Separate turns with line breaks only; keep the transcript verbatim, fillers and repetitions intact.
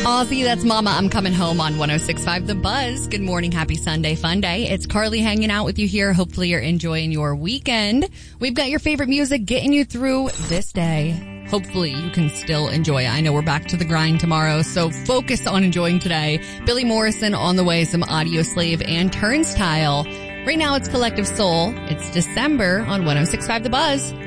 Aussie, that's Mama, I'm Coming Home on one oh six point five The Buzz. Good morning. Happy Sunday fun day. It's Carly hanging out with you here. Hopefully you're enjoying your weekend. We've got your favorite music getting you through this day. Hopefully you can still enjoy it. I know we're back to the grind tomorrow, so focus on enjoying today. Billy Morrison on the way, some Audio Slave and Turnstile. Right now it's Collective Soul. It's December on one oh six point five The Buzz.